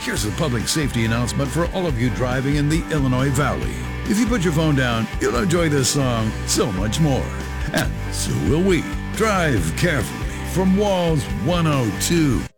Here's a public safety announcement for all of you driving in the Illinois Valley. If you put your phone down, you'll enjoy this song so much more. And so will we. Drive carefully from Walls 102.